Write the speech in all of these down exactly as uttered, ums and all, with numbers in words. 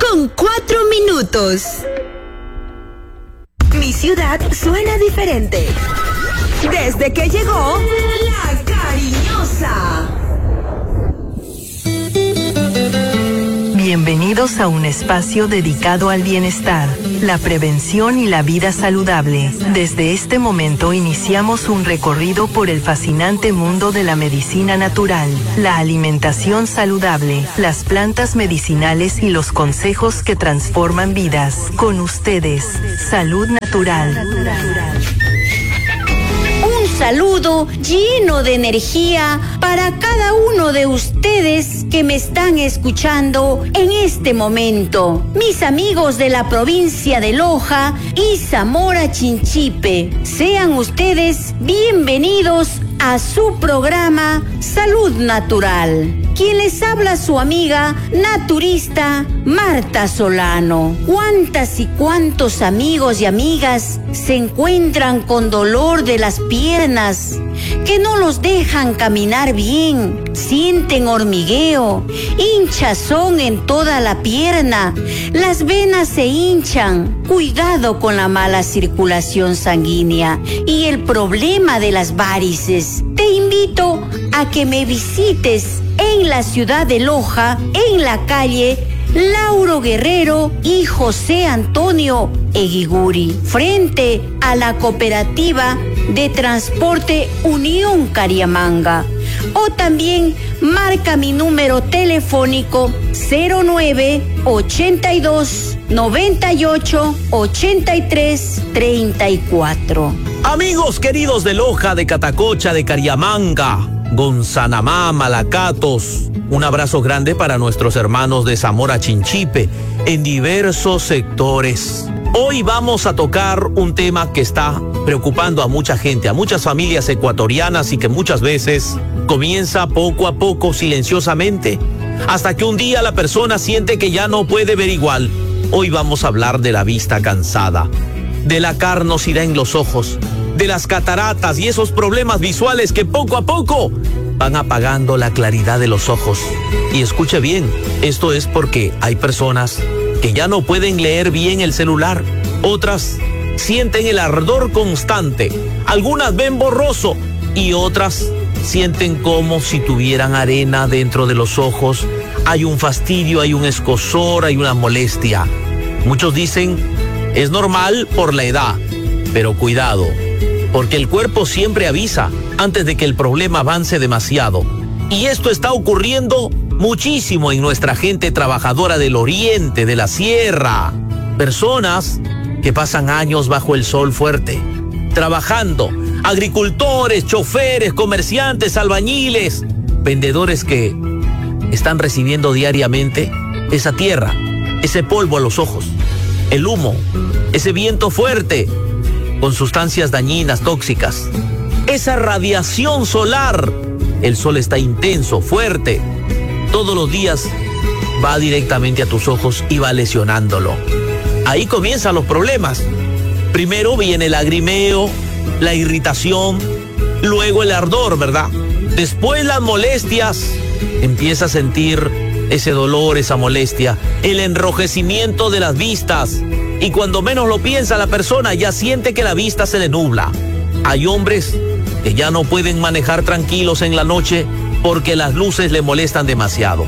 con cuatro minutos. Mi ciudad suena diferente. Desde que llegó La Cariñosa. Bienvenidos a un espacio dedicado al bienestar, la prevención y la vida saludable. Desde este momento iniciamos un recorrido por el fascinante mundo de la medicina natural, la alimentación saludable, las plantas medicinales y los consejos que transforman vidas. Con ustedes, Salud Natural. Saludo lleno de energía para cada uno de ustedes que me están escuchando en este momento. Mis amigos de la provincia de Loja y Zamora Chinchipe, sean ustedes bienvenidos a su programa Salud Natural. Quien les habla, su amiga naturista Marta Solano. ¿Cuántas y cuántos amigos y amigas se encuentran con dolor de las piernas que no los dejan caminar bien? Sienten hormigueo, hinchazón en toda la pierna, las venas se hinchan. Cuidado con la mala circulación sanguínea y el problema de las varices. Te invito a que me visites en la ciudad de Loja, en la calle Lauro Guerrero y José Antonio Eguiguri, frente a la cooperativa de transporte Unión Cariamanga. O también marca mi número telefónico cero nueve ochenta y dos noventa y ocho ochenta y tres treinta y cuatro. Amigos queridos de Loja, de Catacocha, de Cariamanga, Gonzanamá, Malacatos, un abrazo grande para nuestros hermanos de Zamora Chinchipe en diversos sectores. Hoy vamos a tocar un tema que está preocupando a mucha gente, a muchas familias ecuatorianas y que muchas veces comienza poco a poco, silenciosamente, hasta que un día la persona siente que ya no puede ver igual. Hoy vamos a hablar de la vista cansada, de la carnosidad en los ojos, de las cataratas y esos problemas visuales que poco a poco van apagando la claridad de los ojos. Y escuche bien, esto es porque hay personas que ya no pueden leer bien el celular, otras sienten el ardor constante, algunas ven borroso y otras sienten como si tuvieran arena dentro de los ojos. Hay un fastidio, hay un escozor, hay una molestia. Muchos dicen, es normal por la edad, pero cuidado, porque el cuerpo siempre avisa antes de que el problema avance demasiado. Y esto está ocurriendo muchísimo en nuestra gente trabajadora del oriente, de la sierra. Personas que pasan años bajo el sol fuerte, trabajando. Agricultores, choferes, comerciantes, albañiles, vendedores que están recibiendo diariamente esa tierra, ese polvo a los ojos, el humo, ese viento fuerte con sustancias dañinas, tóxicas, esa radiación solar. El sol está intenso, fuerte, todos los días va directamente a tus ojos y va lesionándolo. Ahí comienzan los problemas. Primero viene el lagrimeo, la irritación, luego el ardor, ¿verdad? Después las molestias, empieza a sentir ese dolor, esa molestia, el enrojecimiento de las vistas. Y cuando menos lo piensa la persona, ya siente que la vista se le nubla. Hay hombres que ya no pueden manejar tranquilos en la noche porque las luces le molestan demasiado.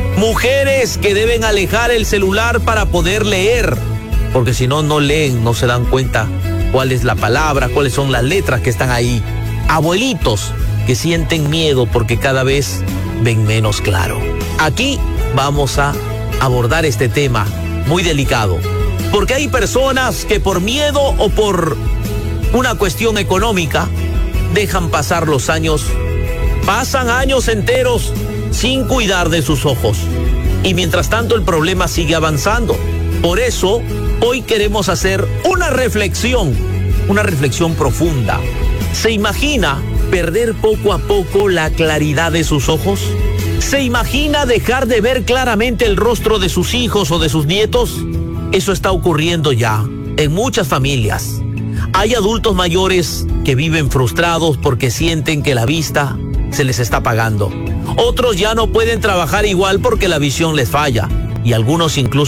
Mujeres que deben alejar el celular para poder leer, porque si no, no leen, no se dan cuenta cuál es la palabra, cuáles son las letras que están ahí. Abuelitos que sienten miedo porque cada vez ven menos claro. Aquí vamos a abordar este tema muy delicado, porque hay personas que por miedo o por una cuestión económica dejan pasar los años, pasan años enteros sin cuidar de sus ojos. Y mientras tanto el problema sigue avanzando. Por eso, hoy queremos hacer una reflexión, una reflexión profunda. ¿Se imagina perder poco a poco la claridad de sus ojos? ¿Se imagina dejar de ver claramente el rostro de sus hijos o de sus nietos? Eso está ocurriendo ya en muchas familias. Hay adultos mayores que viven frustrados porque sienten que la vista se les está apagando. Otros ya no pueden trabajar igual porque la visión les falla. Y algunos incluso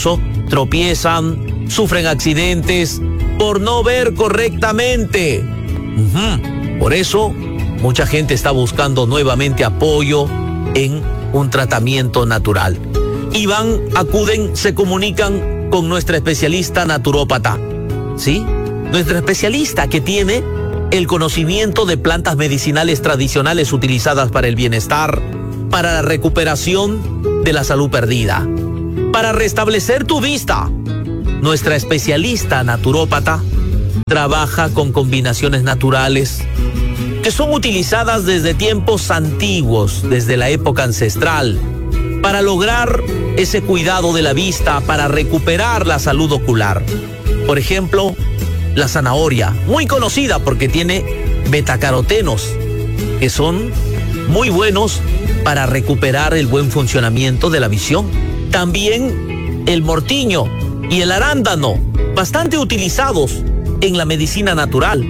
tropiezan, sufren accidentes por no ver correctamente. Uh-huh. Por eso, mucha gente está buscando nuevamente apoyo en un tratamiento natural. Y van, acuden, se comunican con nuestra especialista naturópata, ¿sí? Nuestra especialista que tiene el conocimiento de plantas medicinales tradicionales utilizadas para el bienestar, para la recuperación de la salud perdida, para restablecer tu vista. Nuestra especialista naturópata trabaja con combinaciones naturales que son utilizadas desde tiempos antiguos, desde la época ancestral, para lograr ese cuidado de la vista, para recuperar la salud ocular. Por ejemplo, la zanahoria, muy conocida porque tiene betacarotenos, que son muy buenos para recuperar el buen funcionamiento de la visión. También el mortiño y el arándano, bastante utilizados en la medicina natural.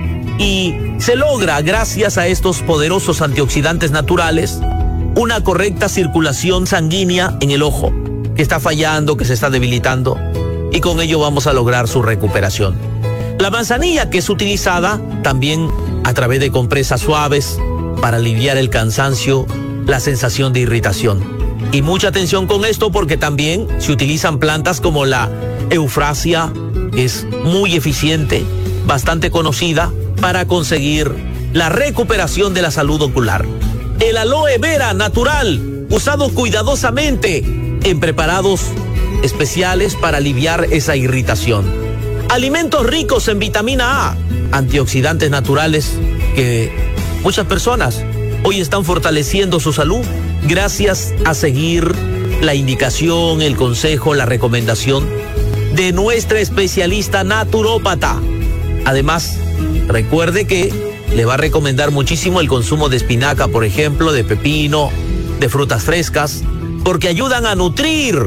Y se logra, gracias a estos poderosos antioxidantes naturales, una correcta circulación sanguínea en el ojo, que está fallando, que se está debilitando, y con ello vamos a lograr su recuperación. La manzanilla, que es utilizada también a través de compresas suaves para aliviar el cansancio, la sensación de irritación. Y mucha atención con esto porque también se utilizan plantas como la eufrasia, que es muy eficiente, bastante conocida, para conseguir la recuperación de la salud ocular. El aloe vera natural, usado cuidadosamente en preparados especiales para aliviar esa irritación. Alimentos ricos en vitamina A, antioxidantes naturales que muchas personas hoy están fortaleciendo su salud gracias a seguir la indicación, el consejo, la recomendación de nuestra especialista naturópata. Además, recuerde que le va a recomendar muchísimo el consumo de espinaca, por ejemplo, de pepino, de frutas frescas, porque ayudan a nutrir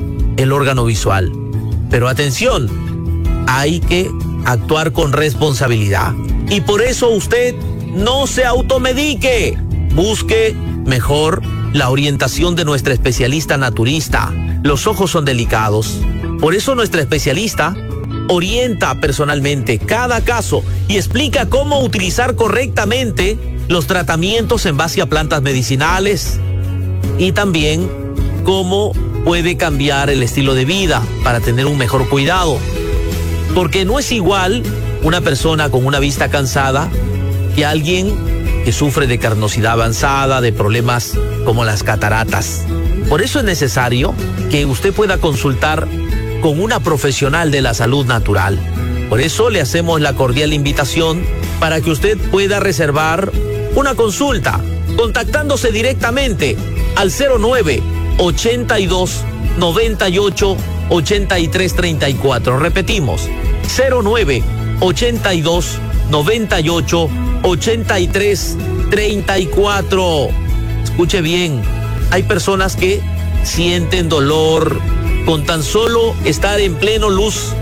el órgano visual. Pero atención, hay que actuar con responsabilidad. Y por eso usted no se automedique. Busque mejor la orientación de nuestra especialista naturista. Los ojos son delicados. Por eso nuestra especialista orienta personalmente cada caso y explica cómo utilizar correctamente los tratamientos en base a plantas medicinales y también cómo puede cambiar el estilo de vida para tener un mejor cuidado. Porque no es igual una persona con una vista cansada que alguien que sufre de carnosidad avanzada, de problemas como las cataratas. Por eso es necesario que usted pueda consultar con una profesional de la salud natural. Por eso le hacemos la cordial invitación para que usted pueda reservar una consulta contactándose directamente al cero nueve, ochenta y dos, noventa y ocho, ochenta y tres treinta y cuatro. Repetimos, cero nueve, ochenta y dos, noventa y ocho, ochenta y tres treinta y cuatro. Escuche bien, hay personas que sienten dolor con tan solo estar en pleno luz,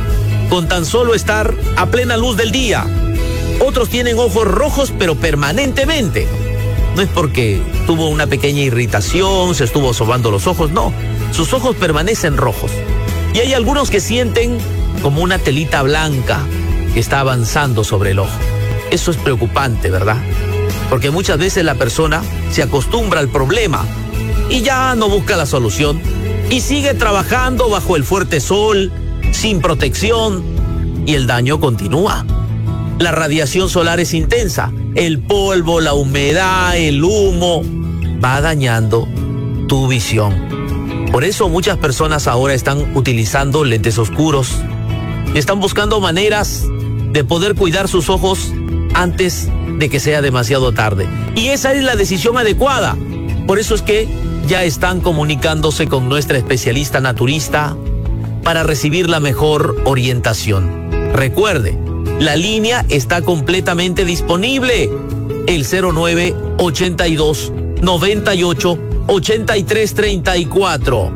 con tan solo estar a plena luz del día. Otros tienen ojos rojos, pero permanentemente. No es porque tuvo una pequeña irritación, se estuvo sobando los ojos, no. Sus ojos permanecen rojos. Y hay algunos que sienten como una telita blanca que está avanzando sobre el ojo. Eso es preocupante, ¿verdad? Porque muchas veces la persona se acostumbra al problema y ya no busca la solución y sigue trabajando bajo el fuerte sol, sin protección, y el daño continúa. La radiación solar es intensa, el polvo, la humedad, el humo, va dañando tu visión. Por eso muchas personas ahora están utilizando lentes oscuros y están buscando maneras de poder cuidar sus ojos antes de que sea demasiado tarde. Y esa es la decisión adecuada. Por eso es que ya están comunicándose con nuestra especialista naturista para recibir la mejor orientación. Recuerde, la línea está completamente disponible. El cero nueve, ochenta y dos, noventa y ocho, ochenta y tres treinta y cuatro.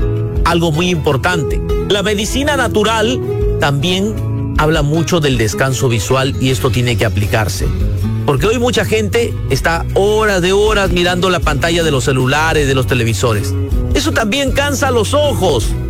Algo muy importante, la medicina natural también habla mucho del descanso visual y esto tiene que aplicarse. Porque hoy mucha gente está horas de horas mirando la pantalla de los celulares, de los televisores. Eso también cansa los ojos.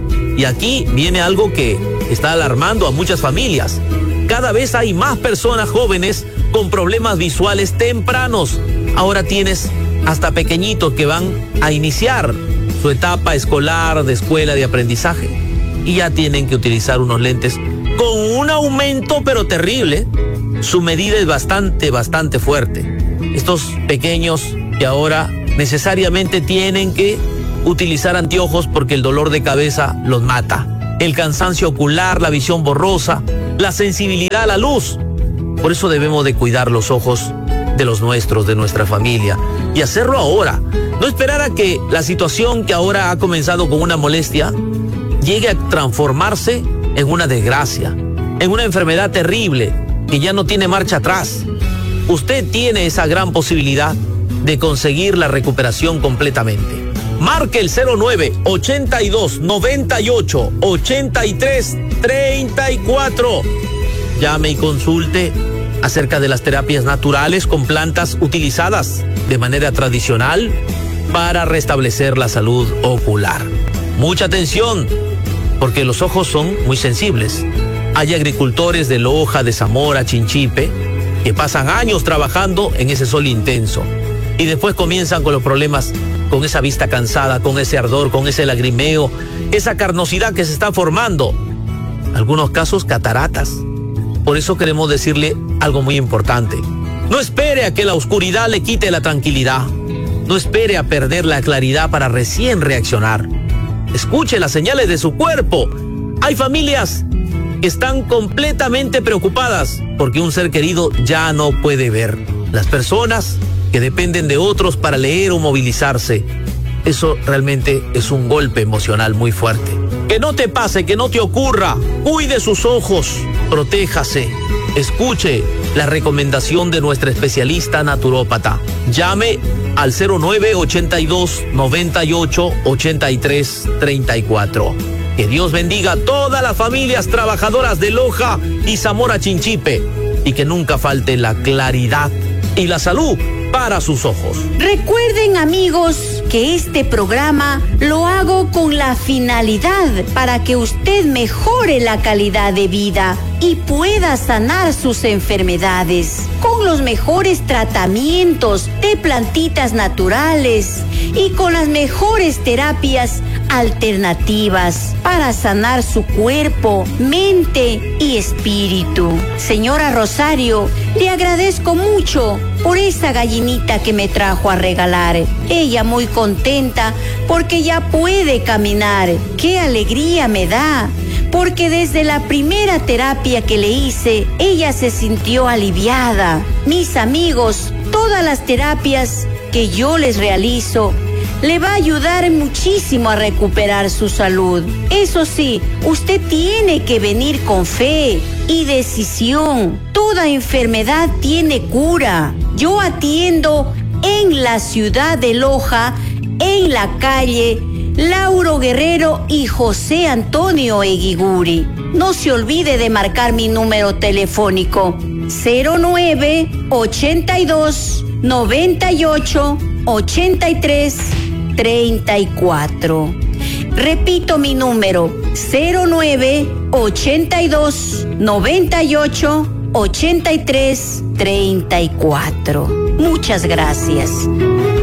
Y aquí viene algo que está alarmando a muchas familias. Cada vez hay más personas jóvenes con problemas visuales tempranos. Ahora tienes hasta pequeñitos que van a iniciar su etapa escolar, de escuela, de aprendizaje, y ya tienen que utilizar unos lentes con un aumento pero terrible. Su medida es bastante, bastante fuerte. Estos pequeños que ahora necesariamente tienen que utilizar anteojos porque el dolor de cabeza los mata. El cansancio ocular, la visión borrosa, la sensibilidad a la luz. Por eso debemos de cuidar los ojos de los nuestros, de nuestra familia, y hacerlo ahora. No esperar a que la situación que ahora ha comenzado con una molestia llegue a transformarse en una desgracia, en una enfermedad terrible que ya no tiene marcha atrás. Usted tiene esa gran posibilidad de conseguir la recuperación completamente. Marque el cero nueve, ochenta y dos, noventa y ocho, ochenta y tres, treinta y cuatro. Llame y consulte acerca de las terapias naturales con plantas utilizadas de manera tradicional para restablecer la salud ocular. Mucha atención, porque los ojos son muy sensibles. Hay agricultores de Loja, de Zamora, Chinchipe, que pasan años trabajando en ese sol intenso y después comienzan con los problemas, con esa vista cansada, con ese ardor, con ese lagrimeo, esa carnosidad que se está formando. En algunos casos, cataratas. Por eso queremos decirle algo muy importante. No espere a que la oscuridad le quite la tranquilidad. No espere a perder la claridad para recién reaccionar. Escuche las señales de su cuerpo. Hay familias que están completamente preocupadas porque un ser querido ya no puede ver. Las personas que dependen de otros para leer o movilizarse. Eso realmente es un golpe emocional muy fuerte. Que no te pase, que no te ocurra. Cuide sus ojos, protéjase. Escuche la recomendación de nuestra especialista naturópata. Llame al cero nueve, ochenta y dos, noventa y ocho, ochenta y tres, treinta y cuatro. Que Dios bendiga a todas las familias trabajadoras de Loja y Zamora Chinchipe y que nunca falte la claridad y la salud para sus ojos. Recuerden, amigos, que este programa lo hago con la finalidad para que usted mejore la calidad de vida y pueda sanar sus enfermedades con los mejores tratamientos de plantitas naturales y con las mejores terapias alternativas para sanar su cuerpo, mente y espíritu. Señora Rosario, le agradezco mucho por esa gallinita que me trajo a regalar. Ella muy contenta porque ya puede caminar. ¡Qué alegría me da! Porque desde la primera terapia que le hice, ella se sintió aliviada. Mis amigos, todas las terapias que yo les realizo le va a ayudar muchísimo a recuperar su salud. Eso sí, usted tiene que venir con fe y decisión. Toda enfermedad tiene cura. Yo atiendo en la ciudad de Loja, en la calle Lauro Guerrero y José Antonio Eguiguri. No se olvide de marcar mi número telefónico cero nueve, ochenta y dos, noventa y ocho, ochenta y tres, treinta y cuatro. Repito mi número cero nueve, ochenta y dos, noventa y ocho, ochenta y tres, treinta y cuatro. Muchas gracias.